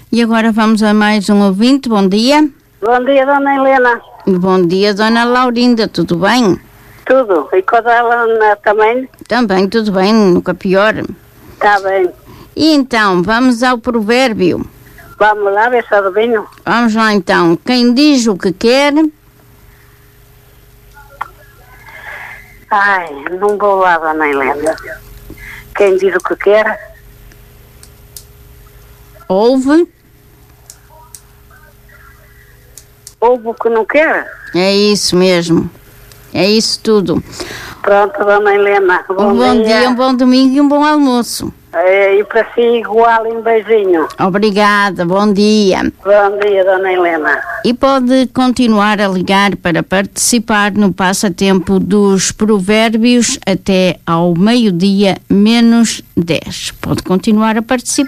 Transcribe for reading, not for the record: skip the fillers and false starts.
E agora vamos a mais um ouvinte. Bom dia. Bom dia, Dona Helena. Bom dia, Dona Laurinda. Tudo bem? Tudo. E com a Helena também? Também tudo bem, nunca pior. Está bem. E então, vamos ao provérbio. Vamos lá ver se adivinho. Vamos lá então. Quem diz o que quer... Ai, não vou lá, Dona Helena. Quem diz o que quer... Ouve... Ouve o que não quer? É isso mesmo. É isso tudo. Pronto, Dona Helena. Um bom dia, um bom domingo e um bom almoço. E para si igual, um beijinho. Obrigada, bom dia. Bom dia, Dona Helena. E pode continuar a ligar para participar no passatempo dos provérbios até ao 12:10. Pode continuar a participar.